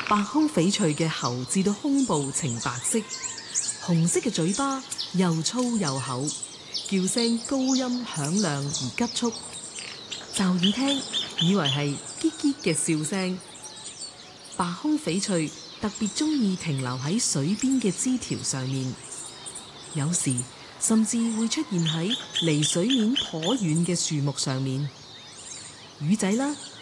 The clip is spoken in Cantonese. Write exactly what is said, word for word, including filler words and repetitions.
白胸翡翠嘅喉至到胸部呈白色，紅色嘅嘴巴又粗又厚，叫聲高音響亮而急促，驟耳聽以為係嘰嘰嘅笑聲。白胸翡翠特別中意停留喺水邊嘅枝條上面，有時甚至會出現喺離水面頗遠嘅樹木上面。魚仔啦，